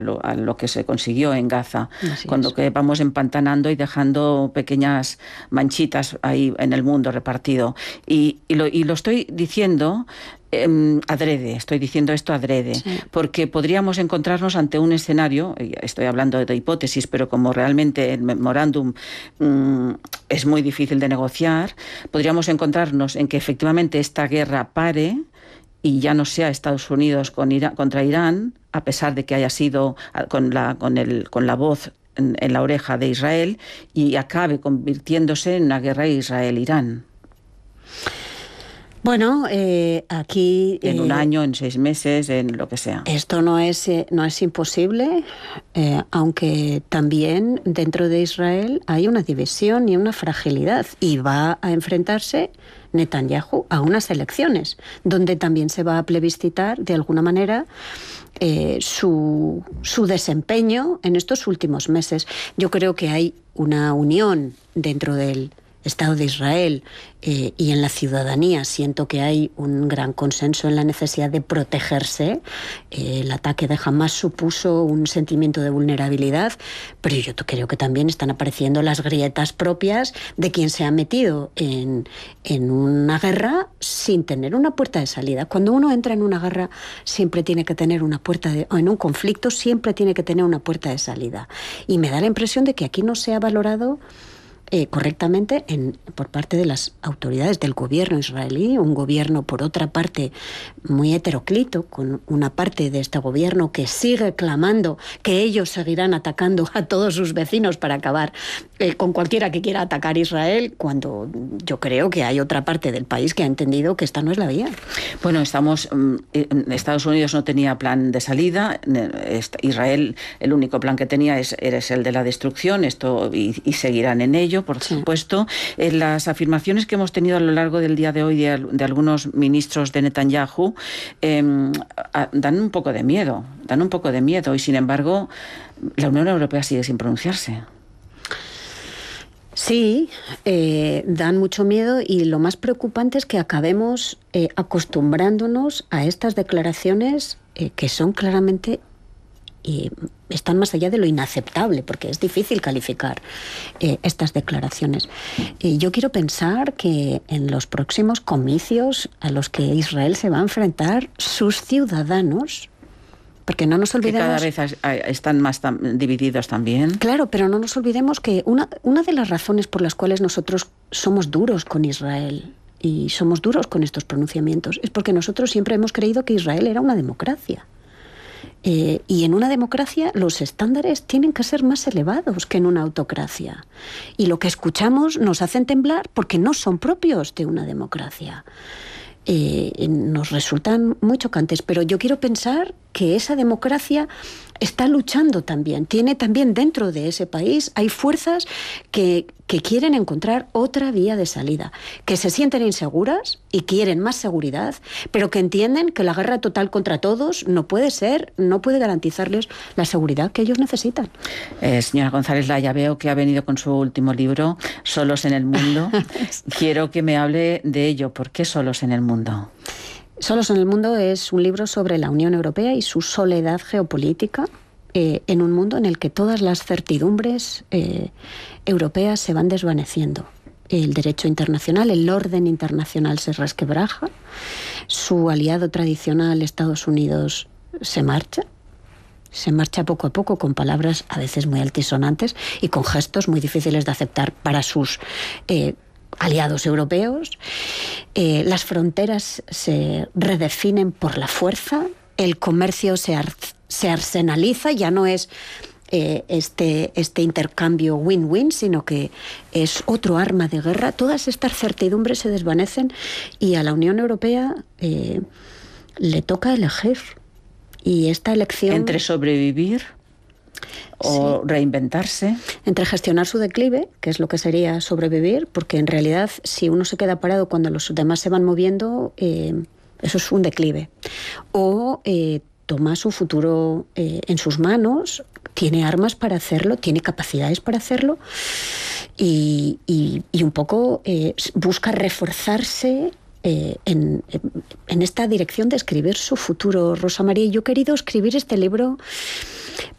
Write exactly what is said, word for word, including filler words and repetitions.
lo, a lo que se consiguió en Gaza, Así con es. lo que vamos empantanando y dejando pequeñas manchitas ahí en el mundo repartido. Y, y, lo, y lo estoy diciendo eh, adrede, estoy diciendo esto adrede, Sí. porque podríamos encontrarnos ante un escenario, estoy hablando de hipótesis, pero como realmente el memorándum mmm, es muy difícil de negociar, podríamos encontrarnos en que efectivamente esta guerra pare y ya no sea Estados Unidos con Irán, contra Irán, a pesar de que haya sido con la, con el, con la voz en, en la oreja de Israel, y acabe convirtiéndose en una guerra Israel-Irán. Bueno, eh, aquí... En eh, un año, en seis meses, en lo que sea. Esto no es, eh, no es imposible, eh, aunque también dentro de Israel hay una división y una fragilidad, y va a enfrentarse Netanyahu a unas elecciones, donde también se va a plebiscitar de alguna manera eh, su, su desempeño en estos últimos meses. Yo creo que hay una unión dentro del Estado de Israel eh, y en la ciudadanía. Siento que hay un gran consenso en la necesidad de protegerse. Eh, el ataque de Hamás supuso un sentimiento de vulnerabilidad, pero yo creo que también están apareciendo las grietas propias de quien se ha metido en, en una guerra sin tener una puerta de salida. Cuando uno entra en una guerra siempre tiene que tener una puerta de, o en un conflicto siempre tiene que tener una puerta de salida. Y me da la impresión de que aquí no se ha valorado Eh, correctamente en, por parte de las autoridades del gobierno israelí, un gobierno por otra parte muy heteroclito, con una parte de este gobierno que sigue clamando que ellos seguirán atacando a todos sus vecinos para acabar eh, con cualquiera que quiera atacar Israel, cuando yo creo que hay otra parte del país que ha entendido que esta no es la vía. Bueno, estamos, Estados Unidos no tenía plan de salida, Israel el único plan que tenía es, es el de la destrucción, esto y, y seguirán en ello, por sí. supuesto. Eh, las afirmaciones que hemos tenido a lo largo del día de hoy de, de algunos ministros de Netanyahu eh, a, dan un poco de miedo, dan un poco de miedo, y sin embargo la Unión Europea sigue sin pronunciarse. Sí, eh, dan mucho miedo, y lo más preocupante es que acabemos eh, acostumbrándonos a estas declaraciones eh, que son claramente y están más allá de lo inaceptable, porque es difícil calificar eh, estas declaraciones. Y yo quiero pensar que en los próximos comicios a los que Israel se va a enfrentar, sus ciudadanos, porque no nos olvidemos... Que cada vez están más tam- divididos también. Claro, pero no nos olvidemos que una, una de las razones por las cuales nosotros somos duros con Israel y somos duros con estos pronunciamientos es porque nosotros siempre hemos creído que Israel era una democracia. Eh, y en una democracia los estándares tienen que ser más elevados que en una autocracia. Y lo que escuchamos nos hacen temblar porque no son propios de una democracia. Eh, nos resultan muy chocantes, pero yo quiero pensar que esa democracia está luchando también. Tiene también dentro de ese país, hay fuerzas que, que quieren encontrar otra vía de salida, que se sienten inseguras y quieren más seguridad, pero que entienden que la guerra total contra todos no puede ser, no puede garantizarles la seguridad que ellos necesitan. Eh, señora González Laya, veo que ha venido con su último libro, Solos en el Mundo. Quiero que me hable de ello. ¿Por qué Solos en el Mundo? Solos en el Mundo es un libro sobre la Unión Europea y su soledad geopolítica eh, en un mundo en el que todas las certidumbres eh, europeas se van desvaneciendo. El derecho internacional, el orden internacional se resquebraja, su aliado tradicional, Estados Unidos, se marcha. Se marcha poco a poco con palabras a veces muy altisonantes y con gestos muy difíciles de aceptar para sus eh, aliados europeos. Eh, las fronteras se redefinen por la fuerza, el comercio se, ar- se arsenaliza, ya no es eh, este, este intercambio win-win, sino que es otro arma de guerra. Todas estas certidumbres se desvanecen y a la Unión Europea eh, le toca elegir. Y esta elección... Entre sobrevivir o sí. reinventarse. Entre gestionar su declive, que es lo que sería sobrevivir, porque en realidad si uno se queda parado cuando los demás se van moviendo, eh, eso es un declive. O eh, toma su futuro eh, en sus manos, tiene armas para hacerlo, tiene capacidades para hacerlo y, y, y un poco eh, busca reforzarse eh, en, en esta dirección de escribir su futuro, Rosa María. Y yo he querido escribir este libro